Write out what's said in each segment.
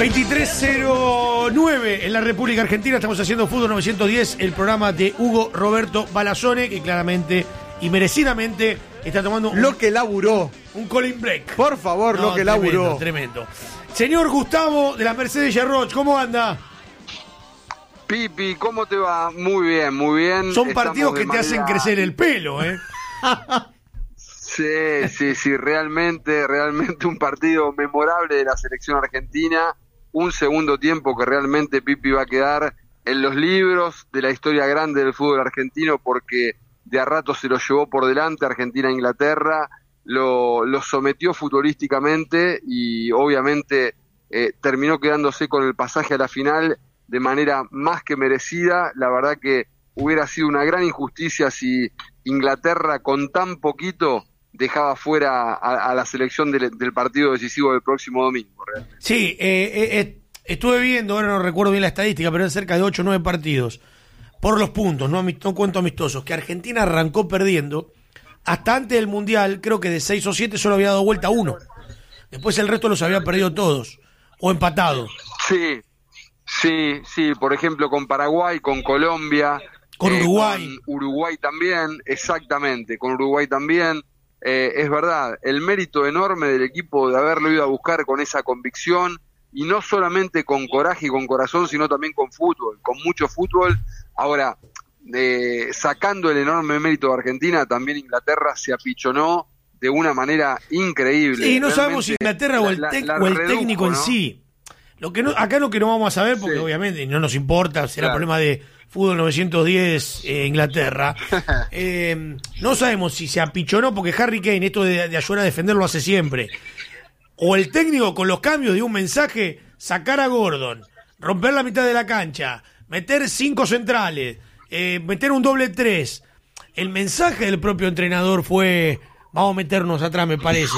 23:09 en la República Argentina. Estamos haciendo Fútbol 910, el programa de Hugo Roberto Balazzone, que claramente y merecidamente está tomando lo que laburó. Un Colin Break. Por favor, lo que laburó. Tremendo. Señor Gustavo de la Mercedes Yarroch, ¿cómo anda? Pipi, ¿cómo te va? Muy bien, muy bien. Son partidos que te hacen crecer el pelo, ¿eh? Sí, realmente un partido memorable de la selección argentina. Un segundo tiempo que realmente, Pipi, va a quedar en los libros de la historia grande del fútbol argentino, porque de a rato se lo llevó por delante Argentina a Inglaterra, lo sometió futbolísticamente y obviamente terminó quedándose con el pasaje a la final de manera más que merecida. La verdad que hubiera sido una gran injusticia si Inglaterra con tan poquito dejaba fuera a la selección del partido decisivo del próximo domingo. Realmente. Sí, estuve viendo, ahora no recuerdo bien la estadística, pero eran cerca de 8 o 9 partidos, por los puntos, no cuento amistosos, que Argentina arrancó perdiendo, hasta antes del Mundial, creo que de 6 o 7 solo había dado vuelta uno. Después el resto los había perdido todos, o empatado. Sí, por ejemplo con Paraguay, con Colombia, con Uruguay. Con Uruguay también, exactamente, con Uruguay también. Es verdad, el mérito enorme del equipo de haberlo ido a buscar con esa convicción, y no solamente con coraje y con corazón, sino también con fútbol, con mucho fútbol. Ahora, sacando el enorme mérito de Argentina, también Inglaterra se apichonó de una manera increíble. Sí, no sabemos si Inglaterra o el técnico, ¿no? En sí. Acá lo que no vamos a saber, porque obviamente no nos importa, será problema de Fútbol 910 Inglaterra. No sabemos si se apichonó, porque Harry Kane, esto de ayudar a defender lo hace siempre. O el técnico con los cambios de un mensaje, sacar a Gordon, romper la mitad de la cancha, meter 5 centrales, meter un doble 3. El mensaje del propio entrenador fue: vamos a meternos atrás, me parece.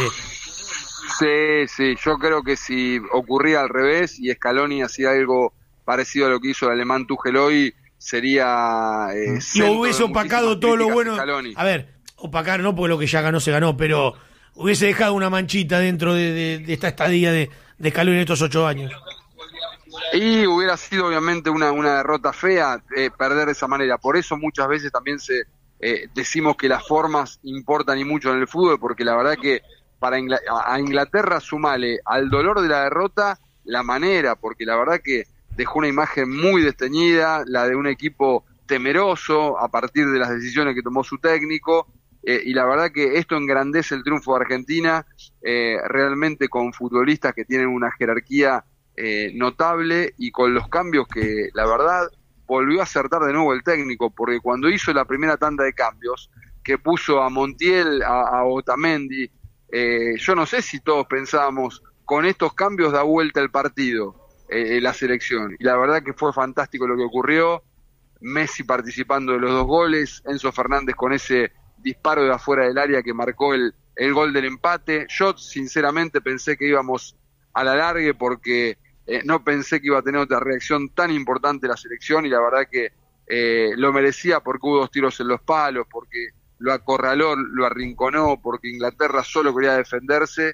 Sí, yo creo que si ocurría al revés y Scaloni hacía algo parecido a lo que hizo el alemán Tuchel hoy, sería... y hubiese opacado todo lo bueno. A ver, opacar no, porque lo que ya ganó se ganó, pero hubiese dejado una manchita dentro de esta estadía de Scaloni en estos 8 años. Y hubiera sido obviamente una derrota fea perder de esa manera. Por eso muchas veces también decimos que las formas importan y mucho en el fútbol, porque la verdad que a Inglaterra sumale al dolor de la derrota la manera, porque la verdad que dejó una imagen muy desteñida, la de un equipo temeroso a partir de las decisiones que tomó su técnico, y la verdad que esto engrandece el triunfo de Argentina, realmente con futbolistas que tienen una jerarquía notable, y con los cambios que la verdad volvió a acertar de nuevo el técnico, porque cuando hizo la primera tanda de cambios, que puso a Montiel, a Otamendi, yo no sé si todos pensábamos, con estos cambios da vuelta el partido, la selección, y la verdad que fue fantástico lo que ocurrió. Messi participando de los 2 goles, Enzo Fernández con ese disparo de afuera del área que marcó el gol del empate. Yo sinceramente pensé que íbamos a la largue, porque no pensé que iba a tener otra reacción tan importante la selección, y la verdad que lo merecía, porque hubo 2 tiros en los palos, porque lo acorraló, lo arrinconó, porque Inglaterra solo quería defenderse,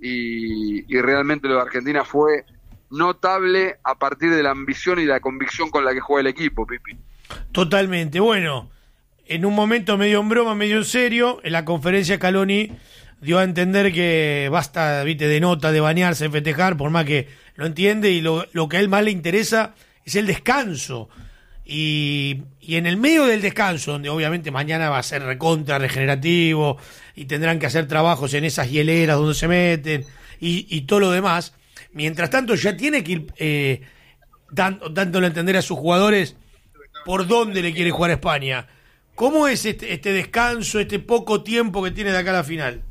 y realmente lo de Argentina fue notable a partir de la ambición y la convicción con la que juega el equipo, Pipi. Totalmente. Bueno, en un momento medio en broma, medio en serio, en la conferencia Scaloni dio a entender que basta, viste, de nota, de bañarse, de festejar, por más que lo entiende, y lo que a él más le interesa es el descanso. Y en el medio del descanso, donde obviamente mañana va a ser recontra regenerativo y tendrán que hacer trabajos en esas hieleras donde se meten y todo lo demás, mientras tanto ya tiene que ir dándole a entender a sus jugadores por dónde le quiere jugar a España. ¿Cómo es este descanso, este poco tiempo que tiene de acá a la final?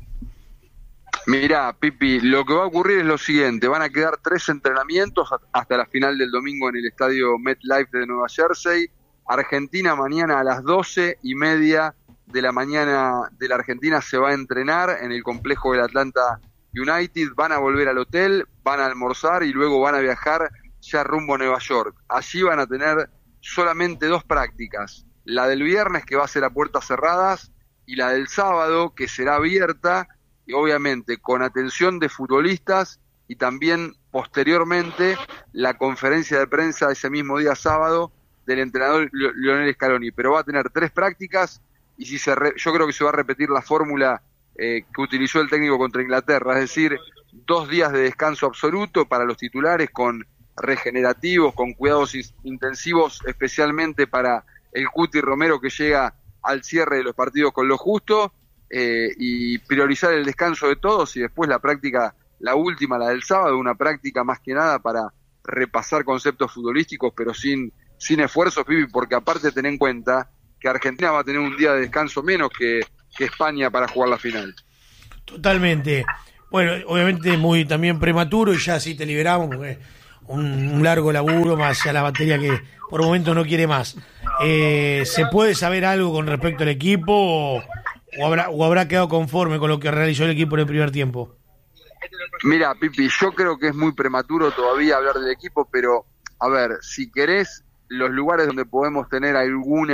Mirá, Pipi, lo que va a ocurrir es lo siguiente: van a quedar 3 entrenamientos hasta la final del domingo en el estadio MetLife de Nueva Jersey. Argentina mañana a las 12:30 de la mañana de la Argentina se va a entrenar en el complejo del Atlanta United. Van a volver al hotel, van a almorzar y luego van a viajar ya rumbo a Nueva York. Allí van a tener solamente 2 prácticas: la del viernes, que va a ser a puertas cerradas, y la del sábado, que será abierta, y obviamente con atención de futbolistas y también posteriormente la conferencia de prensa ese mismo día sábado del entrenador Lionel Scaloni. Pero va a tener 3 prácticas y yo creo que se va a repetir la fórmula que utilizó el técnico contra Inglaterra, es decir, 2 días de descanso absoluto para los titulares con regenerativos, con cuidados intensivos, especialmente para el Cuti Romero que llega al cierre de los partidos con lo justo, y priorizar el descanso de todos y después la práctica, la última, la del sábado, una práctica más que nada para repasar conceptos futbolísticos, pero sin esfuerzos, Pipi, porque aparte ten en cuenta que Argentina va a tener un día de descanso menos que España para jugar la final. Totalmente. Bueno, obviamente muy también prematuro y ya así te liberamos porque un largo laburo más allá la batería que por el momento no quiere más. ¿Se puede saber algo con respecto al equipo o habrá quedado conforme con lo que realizó el equipo en el primer tiempo? Mira, Pipi, yo creo que es muy prematuro todavía hablar del equipo, pero a ver, si querés, los lugares donde podemos tener algún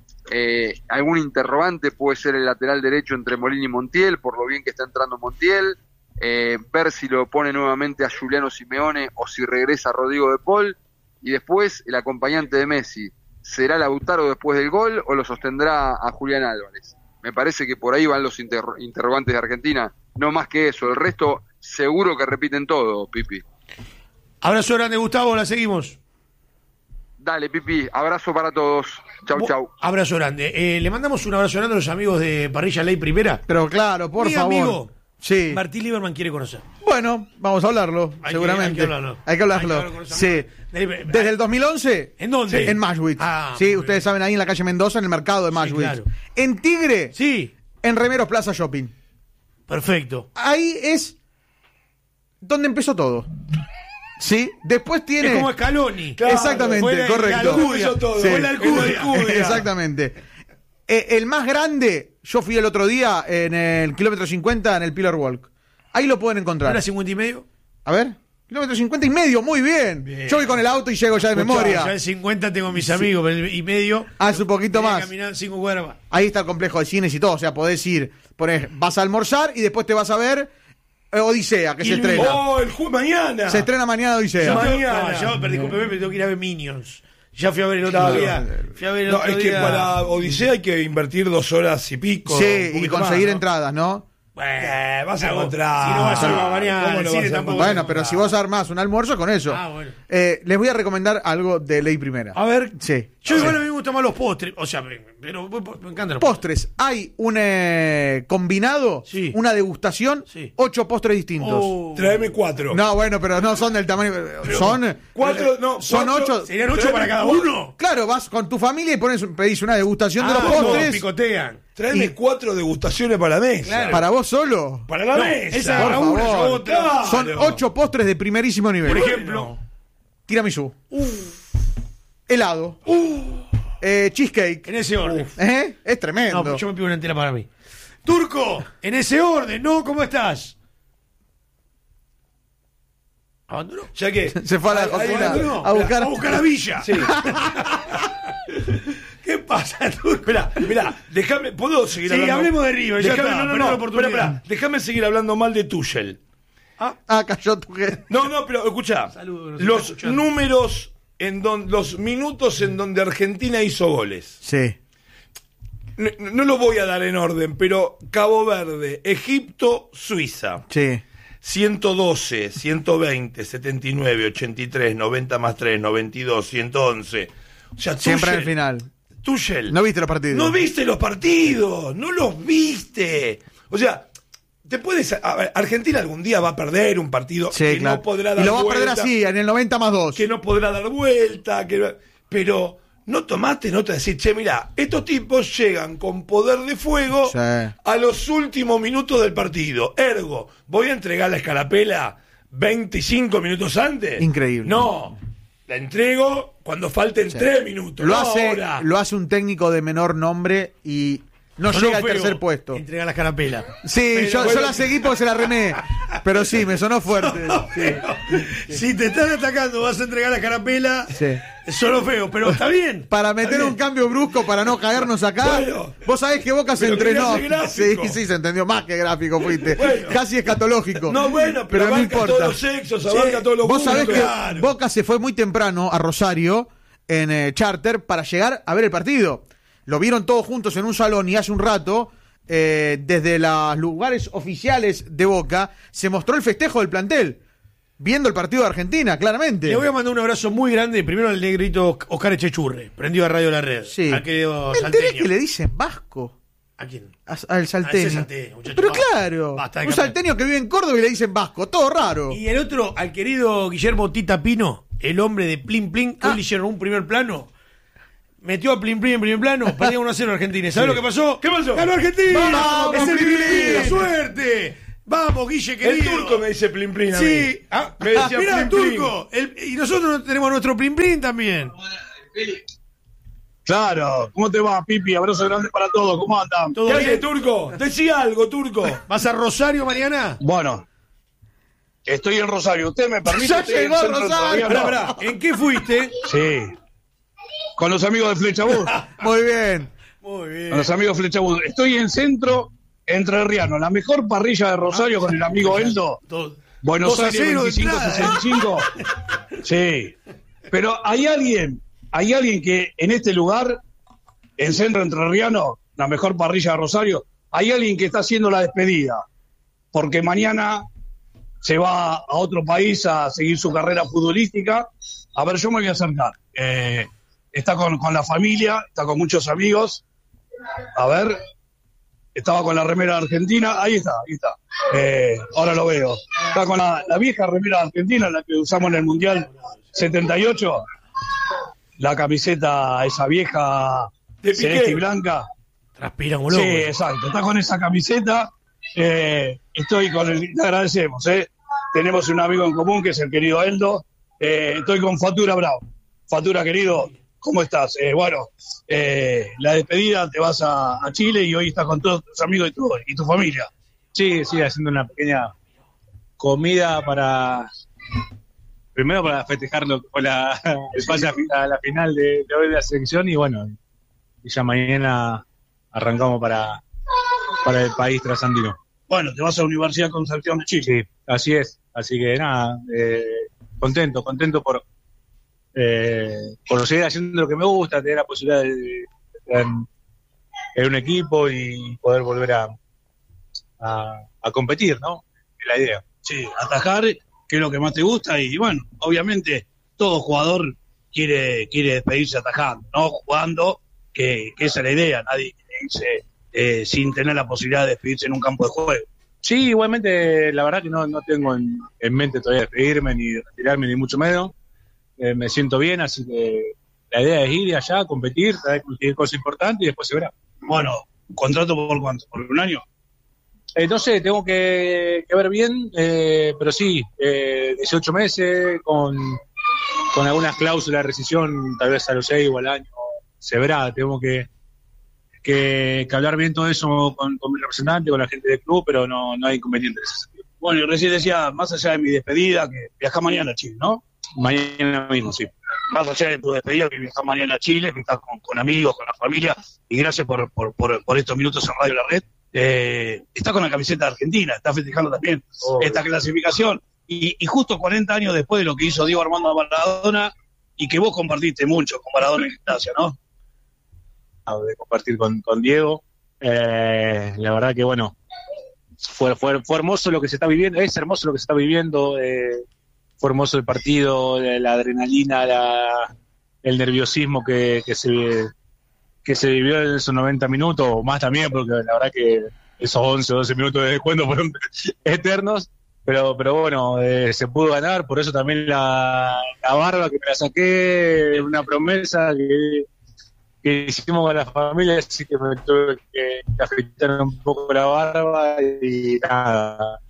interrogante puede ser el lateral derecho entre Molina y Montiel, por lo bien que está entrando Montiel, ver si lo pone nuevamente a Juliano Simeone o si regresa Rodrigo de Paul, y después el acompañante de Messi, ¿será Lautaro después del gol o lo sostendrá a Julián Álvarez? Me parece que por ahí van los interrogantes de Argentina, no más que eso, el resto seguro que repiten todo, Pipi. Abrazo grande, Gustavo, la seguimos. Dale, Pipi, abrazo para todos. Chau, chau. Abrazo grande. Le mandamos un abrazo grande a los amigos de Parrilla Ley Primera. Pero claro, por Mi favor. amigo, sí. Martín Lieberman quiere conocer. Bueno, vamos a hablarlo, seguramente. Hay que hablarlo. Sí. Desde el 2011. ¿En dónde? Sí, en Mashwitz. Sí, ustedes saben, ahí en la calle Mendoza, en el mercado de Mashwitz. Claro. En Tigre. Sí. En Remeros Plaza Shopping. Perfecto. Ahí es donde empezó todo. Sí, después tiene... Es como Scaloni. Claro, exactamente, correcto. Fue la Alcudia. Exactamente. El más grande, yo fui el otro día en el kilómetro 50 en el Pillar Walk. Ahí lo pueden encontrar. ¿Era 50 y medio? A ver, kilómetro 50 y medio, muy bien. Yo voy con el auto y llego ya de memoria. Ya en 50 tengo mis amigos, pero y medio. Hace un poquito más. Caminar 5 cuadras más. Ahí está el complejo de cines y todo, o sea, podés ir, vas a almorzar y después te vas a ver Odisea, que se estrena. ¡Oh, el mañana! Se estrena mañana Odisea. Pero discúlpeme, pero tengo que ir a ver Minions. Ya fui a ver el otro día. Es que para Odisea hay que invertir 2 horas y pico. Sí, y conseguir entradas, ¿no? Bueno, vas a encontrar. Si no vas a mañana, bueno, pero si vos armás un almuerzo con eso. Bueno. Les voy a recomendar algo de Ley Primera. A ver. Sí. Yo igual a mí me gustan más los postres. O sea, pero me encantan los postres. Hay un combinado, sí. Una degustación, sí. 8 postres distintos. Tráeme 4. No, bueno, pero no son del tamaño. Son 4, no. Son 8. ¿Serían 8 para cada uno? Claro, vas con tu familia y pedís una degustación de los postres. Picotean. Tráeme 4 degustaciones para la mesa. Claro. ¿Para vos solo? Para la mesa. Esa por una, favor. yo otra. Claro. Son 8 postres de primerísimo nivel. Por ejemplo, tiramisú. Helado. Cheesecake. En ese orden. Es tremendo. No, yo me pido una entera para mí. Turco, en ese orden, ¿no? ¿Cómo estás? ¿Abandonó? Ya que se fue a la cocina a buscar a Villa. Sí. ¿Qué pasa, Turco? Mirá, déjame, ¿puedo seguir hablando? Sí, hablemos de River, ya está, no, espera, déjame seguir hablando mal de Tuchel. Cayó Tuchel. No, pero escuchá, los números los minutos en donde Argentina hizo goles. Sí. No lo voy a dar en orden, pero Cabo Verde, Egipto, Suiza. Sí. 112, 120, 79, 83, 90 más 3, 92, 111. O sea, siempre al final. Tuchel. No viste los partidos. No viste los partidos. No los viste. O sea, te puedes. Argentina algún día va a perder un partido que claro. No podrá dar vuelta. Y lo va a perder así, en el 90 más 2. Que no podrá dar vuelta. Pero no tomaste nota de decir, che, mirá, estos tipos llegan con poder de fuego a los últimos minutos del partido. Ergo, ¿voy a entregar la escarapela 25 minutos antes? Increíble. No. La entrego cuando falten 3 minutos. Lo hace un técnico de menor nombre y no llega al tercer puesto. Entrega la escarapela. Sí, yo la seguí porque se la remé. Pero sí, me sonó fuerte. Si te están atacando, vas a entregar la escarapela. Sí. Solo feo, pero está bien. Para meter un cambio brusco, para no caernos acá. Bueno, vos sabés que Boca se entrenó. Sí, se entendió. Más que gráfico fuiste. Bueno, casi escatológico. No, bueno, pero no abarca importa. todos los sexos, abarca todos los Vos sabés que claro. Boca se fue muy temprano a Rosario en charter para llegar a ver el partido. Lo vieron todos juntos en un salón y hace un rato, desde los lugares oficiales de Boca, se mostró el festejo del plantel. Viendo el partido de Argentina, claramente. Le voy a mandar un abrazo muy grande, primero al negrito Oscar Echechurre, prendido a Radio La Red. Sí. Al querido Me enteré salteño. que le dicen vasco. ¿A quién? Al salteño. ese salteño, muchacho. Pero Basta. claro, Basta de un cambiar. salteño que vive en Córdoba y le dicen vasco. Todo raro. Y el otro, al querido Guillermo Tita Pino, el hombre de Plin Plin, que hoy le hicieron un primer plano. Metió a Plin Plin en primer plano, perdía 1-0 Argentina. ¿Sabes lo que pasó? ¿Qué pasó? ¡Ganó Argentina! ¡Vamos, ¡Es el Plin Plin Plin! Plin! ¡La suerte! ¡Vamos, Guille, El querido! turco me dice Plin Plin a mí. Sí. Me decía Mirá, Plin Plin. turco. Y nosotros tenemos nuestro Plin Plin también. Claro, ¿cómo te va, Pipi? Abrazo grande para todos, ¿cómo andan? ¿Todo ¿Qué bien? hace, turco? Decía algo, turco. ¿Vas a Rosario mañana? Bueno, estoy en Rosario. ¿Usted me permite? Ya Estoy en llegó el centro Rosario. entrerriano. Pará, ¿en qué fuiste? Sí. Con los amigos de Flechabús. Muy bien. Muy bien. Con los amigos de Flechabús. Estoy en centro entrerriano, la mejor parrilla de Rosario con el amigo Eldo. Buenos 2-0 Aires de entrada. 25-65. Sí. Pero hay alguien que en este lugar, en Centro Entrerriano, la mejor parrilla de Rosario, hay alguien que está haciendo la despedida. Porque mañana se va a otro país a seguir su carrera futbolística. A ver, yo me voy a acercar. Está con la familia, está con muchos amigos. A ver, estaba con la remera de Argentina. Ahí está. Ahora lo veo. Está con la vieja remera de Argentina, la que usamos en el Mundial 78. La camiseta, esa vieja De celeste Piqué. y blanca. Transpira como Sí, loco. exacto. Está con esa camiseta. Estoy con le agradecemos. Tenemos un amigo en común que es el querido Eldo. Estoy con Fatura Bravo. Fatura, querido, ¿cómo estás? Bueno, la despedida, te vas a Chile y hoy estás con todos tus amigos y tu familia. Sí, haciendo una pequeña comida primero para festejarlo con el pase a la final de hoy de la selección y bueno, y ya mañana arrancamos para el país trasandino. Bueno, te vas a la Universidad de Concepción de Chile. Sí, así es, así que nada, contento por seguir haciendo lo que me gusta, tener la posibilidad de estar en un equipo y poder volver a competir, ¿no? Es la idea. Sí, atajar, que es lo que más te gusta, y bueno, obviamente todo jugador quiere despedirse atajando, ¿no? Jugando, que esa es la idea, nadie quiere irse sin tener la posibilidad de despedirse en un campo de juego. Sí, igualmente, la verdad que no tengo en mente todavía despedirme, ni retirarme, ni mucho menos. Me siento bien, así que la idea es ir allá, competir, conseguir cosas importantes y después se verá. Bueno, ¿contrato por cuánto? ¿Por un año? No sé, tengo que ver bien, pero sí, 18 meses, con algunas cláusulas de rescisión, tal vez a los 6 o al año, se verá, tengo que hablar bien todo eso con mi representante, con la gente del club, pero no hay inconveniente en ese sentido. Bueno, y recién decía, más allá de mi despedida, que viajas mañana a Chile, ¿no? Mañana mismo, sí. Más allá de tu despedida, que viajas mañana a Chile, que estás con amigos, con la familia, y gracias por estos minutos en Radio La Red. Está con la camiseta de Argentina, está festejando también esta clasificación. Y justo 40 años después de lo que hizo Diego Armando Maradona, y que vos compartiste mucho con Maradona en gimnasia, ¿no? De compartir con Diego. La verdad que bueno, fue hermoso lo que se está viviendo, es hermoso lo que se está viviendo, fue hermoso el partido, la adrenalina, el nerviosismo que se vivió en esos 90 minutos, o más también, porque la verdad que esos 11 o 12 minutos de descuento fueron eternos, pero bueno, se pudo ganar, por eso también la barba que me la saqué, una promesa que hicimos con la familia, así que me tuve que afeitar un poco la barba y nada.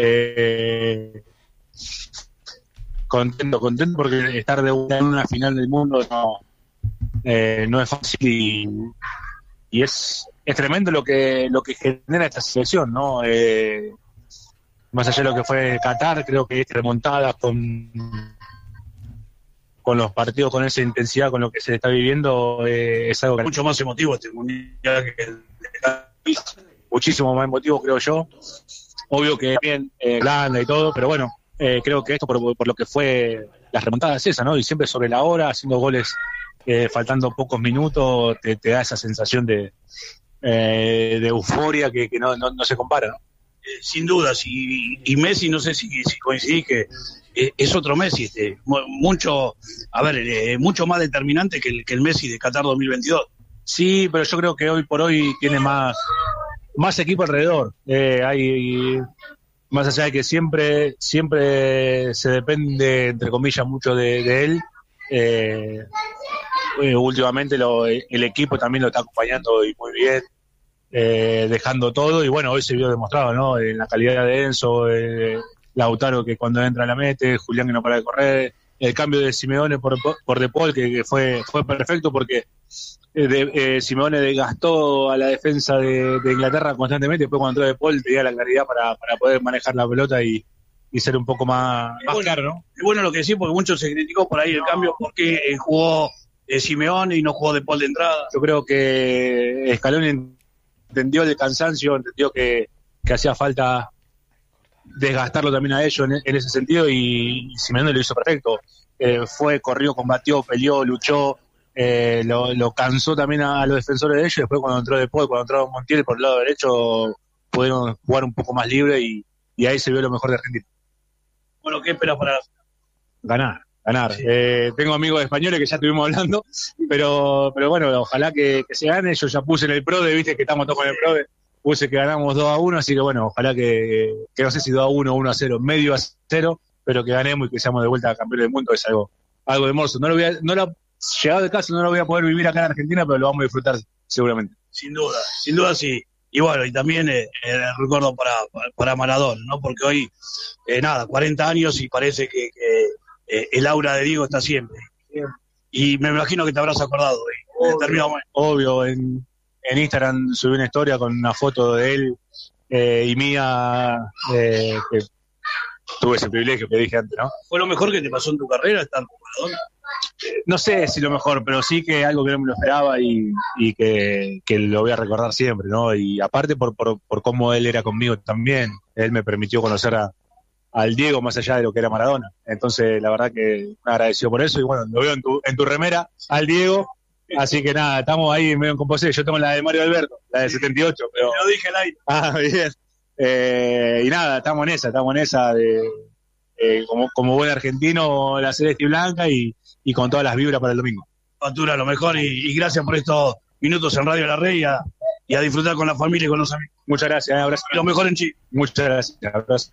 Contento porque estar de vuelta en una final del mundo no es fácil y es tremendo lo que genera esta selección, ¿no? Más allá de lo que fue Qatar, creo que es remontada con con los partidos, con esa intensidad, con lo que se está viviendo, es algo que Mucho más emotivo este mundial que el de muchísimo más emotivo, creo yo. Obvio que bien blanda y todo, pero bueno, creo que esto por lo que fue las remontadas esa, ¿no? Y siempre sobre la hora, haciendo goles faltando pocos minutos, te da esa sensación de euforia que no se compara, ¿no? Sin dudas, y Messi, no sé si coincidís que es otro Messi, mucho más determinante que el Messi de Qatar 2022. Sí, pero yo creo que hoy por hoy tiene más equipo alrededor. Hay más allá de que siempre se depende, entre comillas, mucho de él. Últimamente el equipo también lo está acompañando y muy bien, dejando todo, y bueno, hoy se vio demostrado, ¿no? En la calidad de Enzo, Lautaro que cuando entra la mete, Julián que no para de correr, el cambio de Simeone por De Paul que fue perfecto porque Simeone desgastó a la defensa de Inglaterra constantemente, después cuando entró De Paul tenía la claridad para poder manejar la pelota y ser un poco más claro, ¿no? Es bueno lo que decís, porque mucho se criticó por ahí el cambio, porque jugó Simeone y no jugó De Paul de entrada. Yo creo que Scaloni entendió el cansancio, entendió que hacía falta desgastarlo también a ellos en ese sentido, y Simeone lo hizo perfecto. Corrió, combatió, peleó, luchó, lo cansó también a los defensores de ellos. Después cuando entró De Paul, cuando entró Montiel por el lado derecho, pudieron jugar un poco más libre y ahí se vio lo mejor de Argentina. Bueno, ¿qué esperas para ganar? Sí. Tengo amigos españoles que ya estuvimos hablando, pero bueno, ojalá que se gane. Yo ya puse en el PRODE, viste que estamos todos con el PRODE, puse que ganamos 2-1, así que bueno, ojalá que no sé si 2-1 o 1-0, medio a 0, pero que ganemos y que seamos de vuelta campeones del mundo. Es algo hermoso. Llegado de casa no lo voy a poder vivir acá en Argentina, pero lo vamos a disfrutar seguramente. Sin duda sí. Y bueno, y también el recuerdo para Maradona, ¿no? Porque hoy, 40 años y parece que el aura de Diego está siempre. Y me imagino que te habrás acordado hoy. Obvio, en Instagram subí una historia con una foto de él y mía, que tuve ese privilegio que dije antes, ¿no? ¿Fue lo mejor que te pasó en tu carrera estar con Maradona? No sé si lo mejor, pero sí que algo que no me lo esperaba y que lo voy a recordar siempre, ¿no? Y aparte por cómo él era conmigo también, él me permitió conocer al Diego más allá de lo que era Maradona. Entonces, la verdad que me agradecido por eso, y bueno, lo veo en tu remera, al Diego, así que nada, estamos ahí medio en composición. Yo tengo la de Mario Alberto, la de 78, pero... Lo dije al aire. Bien. Y nada, estamos en esa de como buen argentino, la celeste y blanca, y con todas las vibras para el domingo. Fatura, lo mejor, y gracias por estos minutos en Radio La Rey y a disfrutar con la familia y con los amigos. Muchas gracias, abrazo. Lo mejor en Chile. Muchas gracias, abrazo.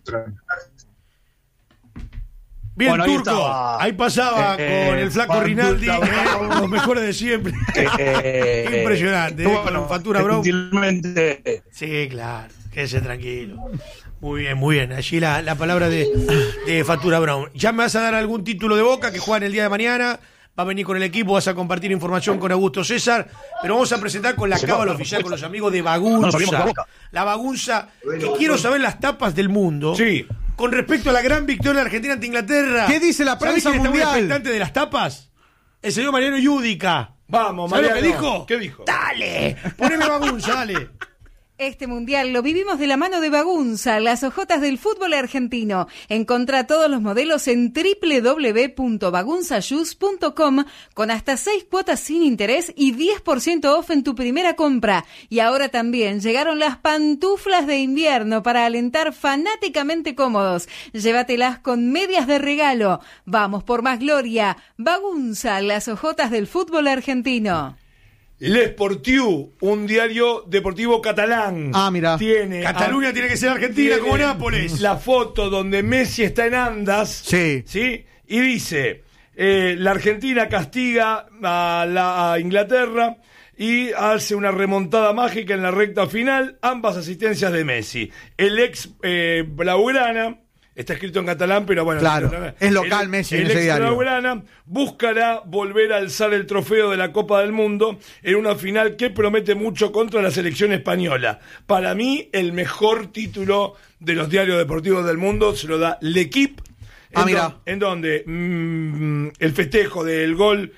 Bien, bueno, Turco, ahí pasaba con el flaco Rinaldi, los mejores de siempre. Impresionante, con Factura Brown. Sí, claro, quédese tranquilo. Muy bien. Allí la palabra de Factura Brown. Ya me vas a dar algún título de Boca que juegan el día de mañana. Va a venir con el equipo, vas a compartir información con Augusto César. Pero vamos a presentar con la cábala oficial, con los amigos de Bagunza. La Bagunza, que quiero saber las tapas del mundo. Sí. Con respecto a la gran victoria de Argentina ante Inglaterra. ¿Qué dice la prensa mundial? ¿Sabés quién está muy expectante de las tapas? El señor Mariano Yudica. Vamos, Mariano. ¿Sabés lo que dijo? ¿Qué dijo? Dale, poneme Bagunza, dale. Este mundial lo vivimos de la mano de Bagunza, las hojotas del fútbol argentino. Encontrá todos los modelos en www.bagunzashoes.com con hasta 6 cuotas sin interés y 10% off en tu primera compra. Y ahora también llegaron las pantuflas de invierno para alentar fanáticamente cómodos. Llévatelas con medias de regalo. Vamos por más gloria. Bagunza, las hojotas del fútbol argentino. L'Esportiu, un diario deportivo catalán. Mira. Cataluña tiene que ser Argentina como Nápoles. La foto donde Messi está en andas. Sí. Y dice, la Argentina castiga a Inglaterra y hace una remontada mágica en la recta final. Ambas asistencias de Messi. El ex Blaugrana... Está escrito en catalán, pero bueno. Claro, es local Messi en ese diario. El Blaugrana buscará volver a alzar el trofeo de la Copa del Mundo en una final que promete mucho contra la selección española. Para mí, el mejor título de los diarios deportivos del mundo se lo da L'Equipe, Mira. En donde el festejo del gol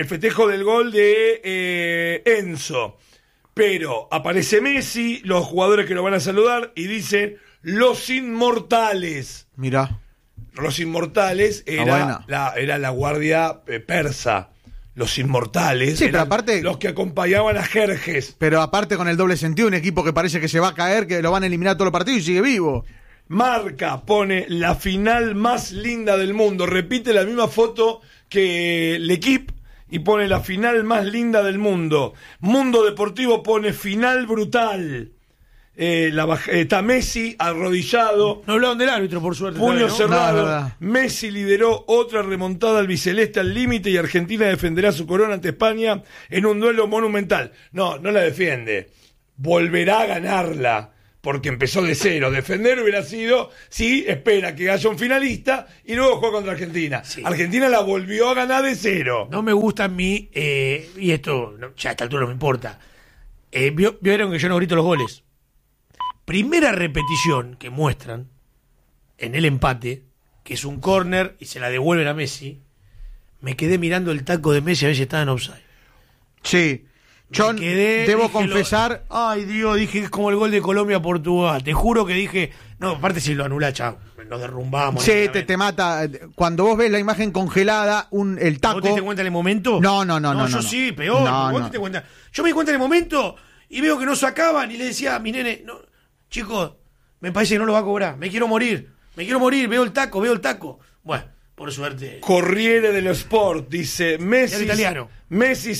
de Enzo. Pero aparece Messi, los jugadores que lo van a saludar y dicen los inmortales. Mirá. Los inmortales era la guardia persa. Los inmortales, sí, pero aparte, los que acompañaban a Jerjes. Pero aparte con el doble sentido, un equipo que parece que se va a caer, que lo van a eliminar todos los partidos y sigue vivo. Marca pone la final más linda del mundo. Repite la misma foto que el equipo y pone la final más linda del mundo. Mundo Deportivo pone final brutal. Está Messi arrodillado. No hablaron del árbitro, por suerte. Puño ¿no? cerrado. No. Messi lideró otra remontada albiceleste al límite y Argentina defenderá su corona ante España en un duelo monumental. No la defiende. Volverá a ganarla. Porque empezó de cero. Defender hubiera sido, sí, espera que haya un finalista y luego juega contra Argentina. Sí. Argentina la volvió a ganar de cero. No me gusta a mí, y esto ya a esta altura no me importa. Vieron que yo no grito los goles. Primera repetición que muestran en el empate, que es un córner y se la devuelven a Messi. Me quedé mirando el taco de Messi a ver si estaba en offside. Sí. Yo debo confesar. Ay, Dios, dije, es como el gol de Colombia-Portugal. Te juro que dije. No, aparte si lo anula, chao. Nos derrumbamos. Sí, te mata. Cuando vos ves la imagen congelada, el taco. ¿Vos te diste cuenta en el momento? No. Yo sí, peor. ¿Vos te diste cuenta? Yo me di cuenta en el momento y veo que no sacaban y le decía a mi nene, no, chicos, me parece que no lo va a cobrar. Me quiero morir. Veo el taco. Bueno, por suerte. Corriere dello Sport dice Messi. Italiano. Messi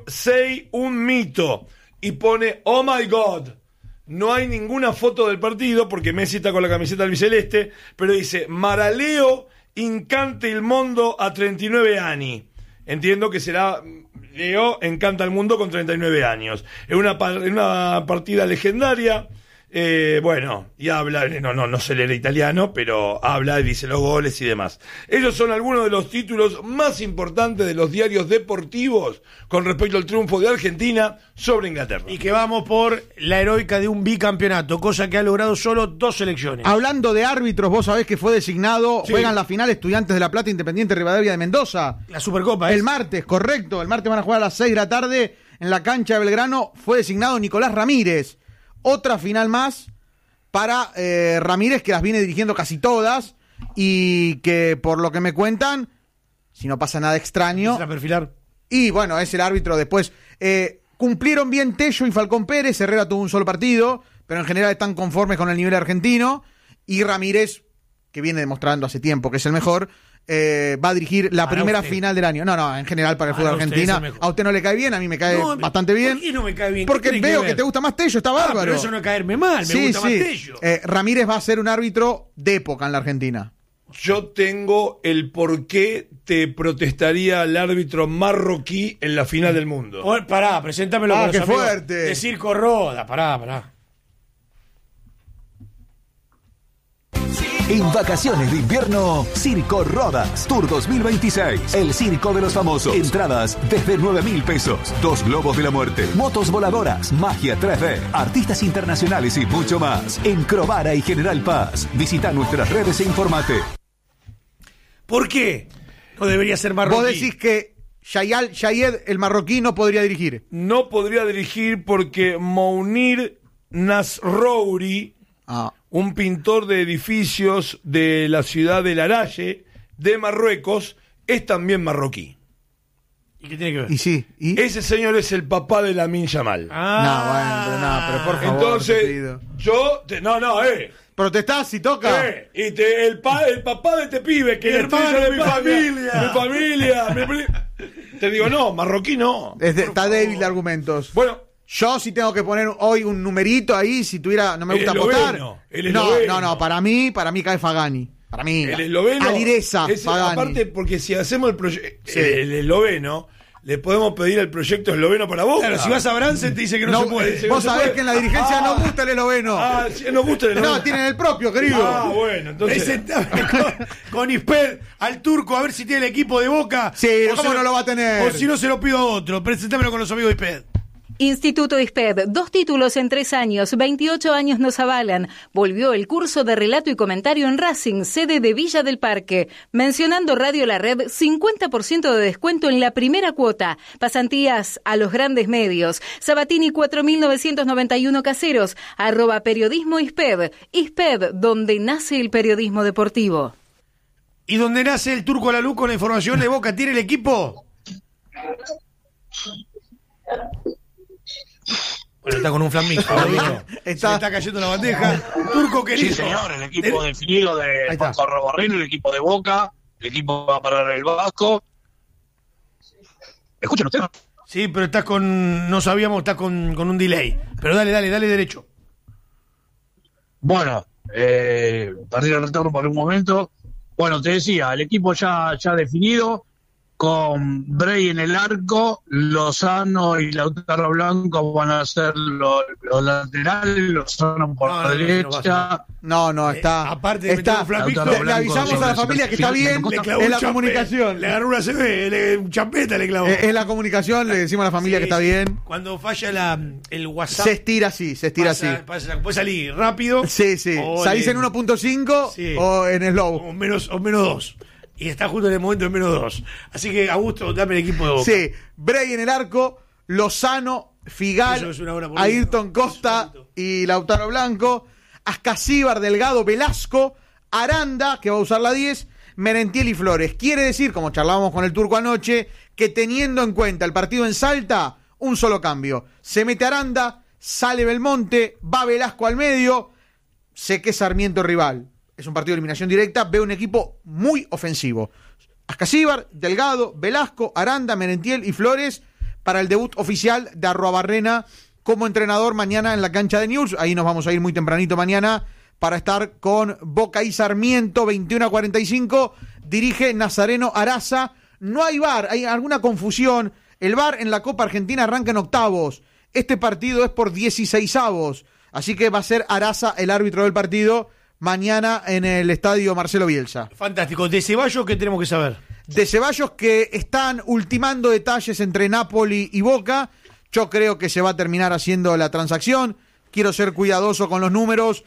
sei un mito. Y pone, oh my God. No hay ninguna foto del partido porque Messi está con la camiseta albiceleste, pero dice, Maraleo incante il mondo a 39 anni. Entiendo que será Leo encanta el mundo con 39 años. Es una partida legendaria. Bueno, y habla, no se lee italiano, pero habla y dice los goles y demás. Ellos son algunos de los títulos más importantes de los diarios deportivos con respecto al triunfo de Argentina sobre Inglaterra. Y que vamos por la heroica de un bicampeonato, cosa que ha logrado solo 2 selecciones. Hablando de árbitros, vos sabés que fue designado, sí. Juegan la final Estudiantes de La Plata, Independiente Rivadavia de Mendoza. La Supercopa, el martes, correcto. El martes van a jugar a las 6 de la tarde en la cancha de Belgrano. Fue designado Nicolás Ramírez. Otra final más para Ramírez, que las viene dirigiendo casi todas y que por lo que me cuentan, si no pasa nada extraño, a perfilar. Y bueno, es el árbitro después. Cumplieron bien Tello y Falcón Pérez. Herrera tuvo un solo partido, pero en general están conformes con el nivel argentino. Y Ramírez, que viene demostrando hace tiempo que es el mejor, va a dirigir la primera final del año. No, en general para el fútbol argentino. A usted no le cae bien, a mí me cae bastante bien. ¿Por qué no me cae bien? Porque veo que te gusta más Tello, está bárbaro. Pero eso no es caerme mal, me gusta más Tello. Ramírez va a ser un árbitro de época en la Argentina. Yo tengo el por qué te protestaría el árbitro marroquí en la final del mundo. Pará, preséntamelo con los qué amigos fuerte. de Circo Roda, pará. En vacaciones de invierno, Circo Rodas Tour 2026. El circo de los famosos. Entradas desde 9.000 pesos. 2 globos de la muerte. Motos voladoras. Magia 3D. Artistas internacionales y mucho más. En Crovara y General Paz. Visita nuestras redes e informate. ¿Por qué no debería ser marroquí? Vos decís que Shayed, el marroquí, no podría dirigir. No podría dirigir porque Mounir Nasrouri, un pintor de edificios de la ciudad de Laraye, de Marruecos, es también marroquí. ¿Y qué tiene que ver? Y sí. Ese señor es el papá de Lamine Yamal. Pero por favor. Entonces, protestás si toca. El papá de este pibe, que es hermano de mi familia. Te digo, no, marroquí no. Está débil de argumentos. Bueno. Yo si tengo que poner hoy un numerito ahí, si tuviera, no me gusta votar. No, para mí cae Fagani. Para mí. El esloveno. Alireza, Fagani. Aparte, porque si hacemos el proyecto, el esloveno, le podemos pedir el proyecto esloveno para vos. Claro, si vas a Bransen te dice que no se puede. Vos sabés que en la dirigencia no gusta el esloveno. Sí, no gusta el esloveno. No, tienen el propio, querido. Bueno, entonces. con Isped al turco a ver si tiene el equipo de Boca. Sí, ¿cómo no lo va a tener? O si no se lo pido a otro. Presentámelo con los amigos de Isped. Instituto ISPED, 2 títulos en 3 años, 28 años nos avalan. Volvió el curso de relato y comentario en Racing, sede de Villa del Parque. Mencionando Radio La Red, 50% de descuento en la primera cuota. Pasantías a los grandes medios. Sabatini 4991 Caseros, @periodismo ISPED. ISPED, donde nace el periodismo deportivo. ¿Y donde nace el Turco Lalú con la información de Boca? ¿Tiene el equipo? Bueno, está con un flan mixto. Se está cayendo la bandeja. Turco, querido. Sí, señor, el equipo definido de Juan Carlos Barreno, el equipo de Boca, el equipo va a parar el Vasco. ¿Escuchan ustedes? Sí, pero estás con... No sabíamos, estás con un delay. Pero dale derecho. Bueno, perdí el retorno por un momento. Bueno, te decía, el equipo ya definido, con Bray en el arco, Lozano y Lautaro Blanco van a ser los laterales, Lozano por la derecha. No, está. Aparte de meter un flan mixto, le avisamos a la familia que está bien. En la comunicación. Le agarró una CB, un champeta le clavó. En la comunicación le decimos a la familia que está bien. Cuando falla el WhatsApp. Se estira así. Puede salir rápido. Sí. Salís en 1.5 o en slow. O menos 2. Y está justo en el momento de -2. Así que, Augusto, dame el equipo de Boca. Sí, Bray en el arco, Lozano, Figal, Ayrton Costa y Lautaro Blanco, Ascasíbar, Delgado, Velasco, Aranda, que va a usar la 10, Merentiel y Flores. Quiere decir, como charlábamos con el Turco anoche, que teniendo en cuenta el partido en Salta, un solo cambio. Se mete Aranda, sale Belmonte, va Velasco al medio, sé que Sarmiento rival. Es un partido de eliminación directa, veo un equipo muy ofensivo. Ascasíbar, Delgado, Velasco, Aranda, Merentiel y Flores para el debut oficial de Arruabarrena como entrenador mañana en la cancha de Newell's. Ahí nos vamos a ir muy tempranito mañana para estar con Boca y Sarmiento, 21:45. Dirige Nazareno Araza. No hay VAR, hay alguna confusión. El VAR en la Copa Argentina arranca en octavos. Este partido es por 16avos. Así que va a ser Araza el árbitro del partido mañana en el estadio Marcelo Bielsa. Fantástico. ¿De Ceballos qué tenemos que saber? De Ceballos, que están ultimando detalles entre Napoli y Boca. Yo creo que se va a terminar haciendo la transacción. Quiero ser cuidadoso con los números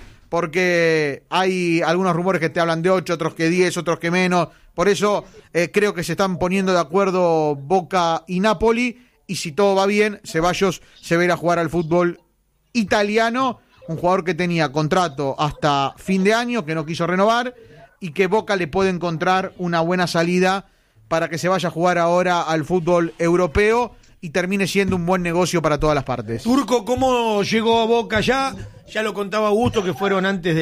porque hay algunos rumores que te hablan de 8, otros que 10, otros que menos. Por eso creo que se están poniendo de acuerdo Boca y Napoli. Y si todo va bien, Ceballos se va a ir a jugar al fútbol italiano. Un jugador que tenía contrato hasta fin de año, que no quiso renovar, y que Boca le puede encontrar una buena salida para que se vaya a jugar ahora al fútbol europeo y termine siendo un buen negocio para todas las partes. Turco, ¿cómo llegó a Boca ya? Ya lo contaba Augusto, que fueron antes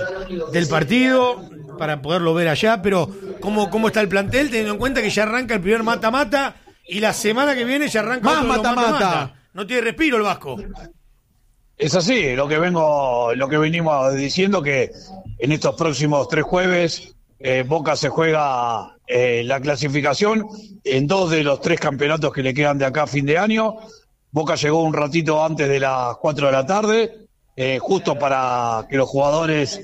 del partido, para poderlo ver allá, pero ¿cómo está el plantel, teniendo en cuenta que ya arranca el primer mata-mata y la semana que viene ya arranca más otro mata-mata? No tiene respiro el Vasco. Es así, lo que venimos diciendo, que en estos próximos 3 jueves Boca se juega la clasificación en 2 de los 3 campeonatos que le quedan de acá a fin de año. Boca llegó un ratito antes de las 4 de la tarde, justo para que los jugadores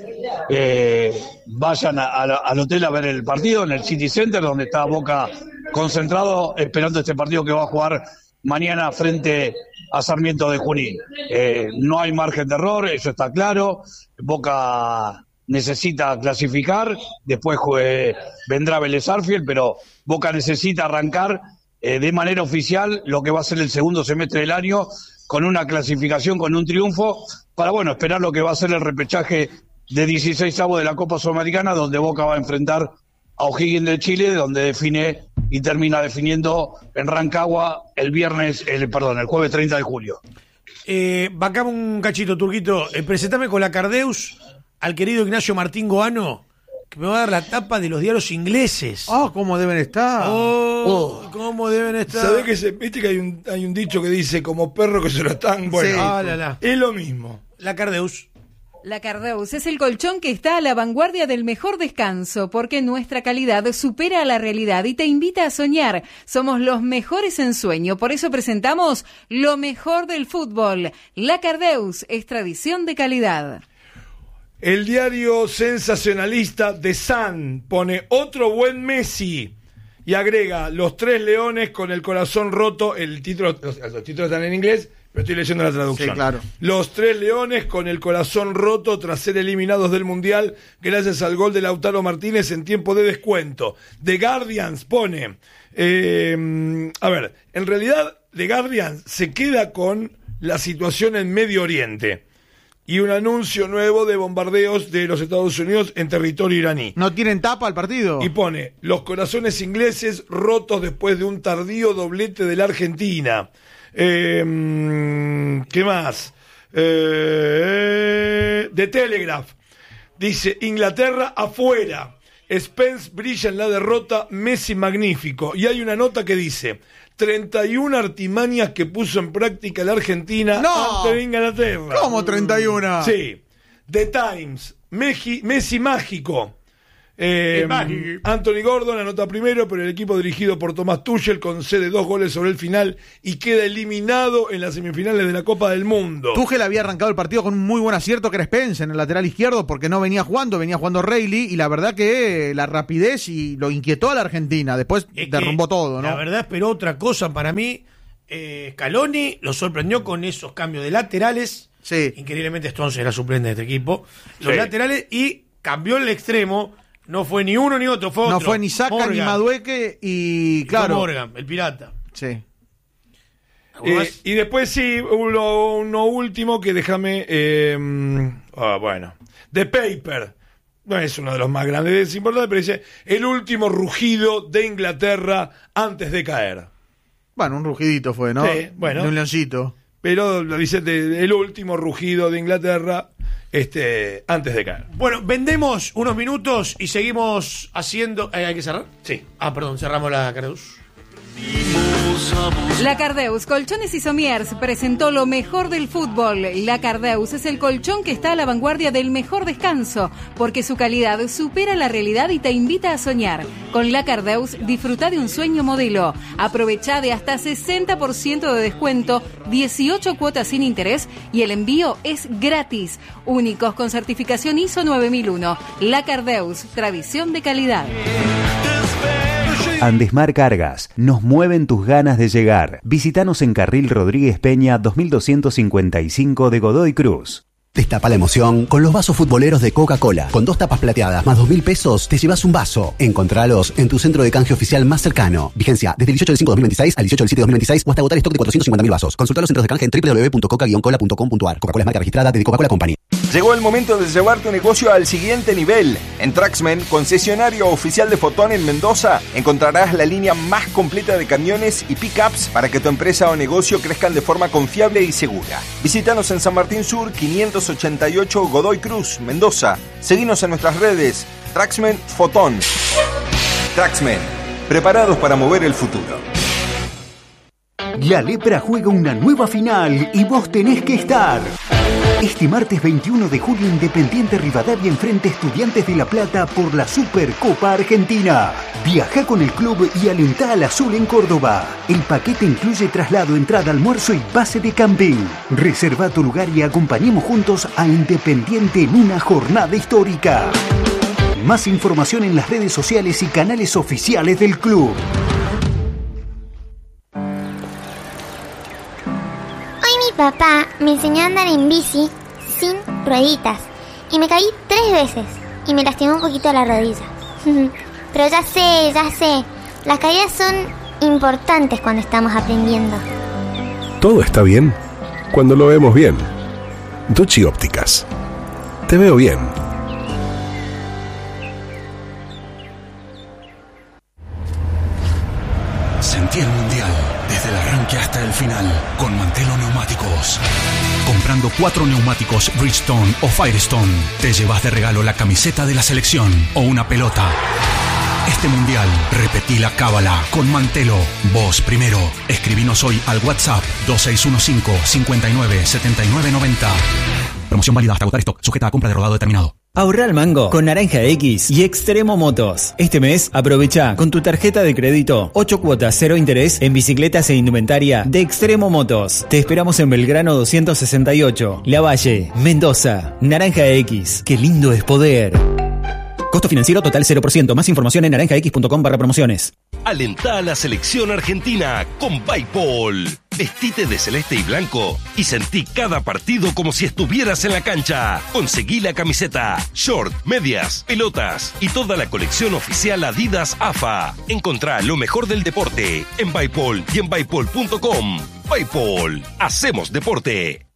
vayan al hotel a ver el partido en el City Center, donde está Boca concentrado esperando este partido que va a jugar mañana frente a Sarmiento de Junín. No hay margen de error, eso está claro. Boca necesita clasificar, después vendrá Vélez Sarsfield, pero Boca necesita arrancar de manera oficial lo que va a ser el segundo semestre del año, con una clasificación, con un triunfo, para esperar lo que va a ser el repechaje de 16avos de la Copa Sudamericana, donde Boca va a enfrentar a O'Higgins de Chile, donde define y termina definiendo en Rancagua el jueves 30 de julio. Bacamos un cachito, Turquito. Presentame con la Cardeus al querido Ignacio Martín Goano, que me va a dar la tapa de los diarios ingleses. ¿Cómo deben estar? ¿Cómo deben estar? ¿Sabés que viste que hay un dicho que dice como perro que se lo están? Bueno, sí. Es lo mismo. La Cardeus. La Cardeus es el colchón que está a la vanguardia del mejor descanso, porque nuestra calidad supera a la realidad y te invita a soñar. Somos los mejores en sueño, por eso presentamos lo mejor del fútbol. La Cardeus es tradición de calidad. El diario sensacionalista The Sun pone otro buen Messi y agrega los 3 leones con el corazón roto. Los títulos están en inglés, Pero estoy leyendo la traducción. Sí, claro. Los Tres Leones con el corazón roto tras ser eliminados del Mundial gracias al gol de Lautaro Martínez en tiempo de descuento. The Guardians pone... a ver, en realidad The Guardian se queda con la situación en Medio Oriente y un anuncio nuevo de bombardeos de los Estados Unidos en territorio iraní. ¿No tienen tapa al partido? Y pone, los corazones ingleses rotos después de un tardío doblete de la Argentina. ¿Qué más? The Telegraph dice, Inglaterra afuera. Spence brilla en la derrota, Messi magnífico. Y hay una nota que dice, 31 artimañas que puso en práctica la Argentina ante Inglaterra. ¿Cómo 31? Sí. The Times, Messi mágico. Anthony Gordon anota primero, pero el equipo dirigido por Thomas Tuchel concede 2 goles sobre el final y queda eliminado en las semifinales de la Copa del Mundo. Tuchel había arrancado el partido con un muy buen acierto que era Spence en el lateral izquierdo porque no venía jugando Reilly y la verdad que la rapidez y lo inquietó a la Argentina, después derrumbó todo, ¿no? La verdad esperó otra cosa para mí. Scaloni lo sorprendió con esos cambios de laterales. Sí. Increíblemente Stones era suplente de este equipo. Los laterales y cambió el extremo. No fue ni uno ni otro, fue otro. No fue ni Saka Morgan. ni Madueque y claro. Morgan, el pirata. Sí. Y después sí, uno último que déjame... bueno. The Paper. No es uno de los más grandes, es importante, pero dice, el último rugido de Inglaterra antes de caer. Bueno, un rugidito fue, ¿no? Sí, bueno. De un leoncito. Pero lo dice el último rugido de Inglaterra antes de caer. Bueno, vendemos unos minutos y seguimos haciendo... ¿Hay que cerrar? Sí. Perdón, cerramos la Cardeus. La Cardeus Colchones y Somiers presentó lo mejor del fútbol. La Cardeus es el colchón que está a la vanguardia del mejor descanso, porque su calidad supera la realidad y te invita a soñar. Con La Cardeus disfruta de un sueño modelo. Aprovecha de hasta 60% de descuento, 18 cuotas sin interés y el envío es gratis. Únicos con certificación ISO 9001. La Cardeus, tradición de calidad. Andesmar Cargas, nos mueven tus ganas de llegar. Visítanos en Carril Rodríguez Peña 2255 de Godoy Cruz. Destapa la emoción con los vasos futboleros de Coca-Cola. Con 2 tapas plateadas más 2.000 pesos, te llevas un vaso. Encontralos en tu centro de canje oficial más cercano. Vigencia desde el 18 del 5 de 2026 al 18 del 7 de 2026 o hasta agotar stock de 450.000 vasos. Consulta los centros de canje en www.coca-cola.com.ar. Coca-Cola es marca registrada de Coca-Cola Company. Llegó el momento de llevar tu negocio al siguiente nivel. En Traxmen, concesionario oficial de Fotón en Mendoza, encontrarás la línea más completa de camiones y pickups para que tu empresa o negocio crezcan de forma confiable y segura. Visítanos en San Martín Sur, 588 Godoy Cruz, Mendoza. Seguinos en nuestras redes, Traxmen Fotón. Traxmen, preparados para mover el futuro. La Lepra juega una nueva final y vos tenés que estar. Este martes 21 de julio, Independiente Rivadavia enfrenta a Estudiantes de La Plata por la Supercopa Argentina. Viaja con el club y alentá al azul en Córdoba. El paquete incluye traslado, entrada, almuerzo y base de camping. Reserva tu lugar y acompañemos juntos a Independiente en una jornada histórica. Más información en las redes sociales y canales oficiales del club. Papá me enseñó a andar en bici sin rueditas y me caí 3 veces y me lastimó un poquito la rodilla. Pero ya sé, las caídas son importantes cuando estamos aprendiendo. Todo está bien cuando lo vemos bien. Ducci Ópticas. Te veo bien. Sentí el mundial desde el arranque hasta el final con Mantelo Neumáticos. Comprando 4 neumáticos Bridgestone o Firestone, te llevas de regalo la camiseta de la selección o una pelota. Este mundial, repetí la cábala con Mantelo. Vos primero. Escribinos hoy al WhatsApp 2615 59 79 90. Promoción válida hasta agotar stock, sujeta a compra de rodado determinado. Ahorra al mango con Naranja X y Extremo Motos. Este mes aprovecha con tu tarjeta de crédito 8 cuotas 0 interés en bicicletas e indumentaria de Extremo Motos. Te esperamos en Belgrano 268, Lavalle, Mendoza. Naranja X, qué lindo es poder. Costo financiero total 0%. Más información en naranjax.com/promociones. Alentá a la selección argentina con Bipol. Vestite de celeste y blanco y sentí cada partido como si estuvieras en la cancha. Conseguí la camiseta, short, medias, pelotas y toda la colección oficial Adidas AFA. Encontrá lo mejor del deporte en Bypol y en bypol.com. Bypol, hacemos deporte.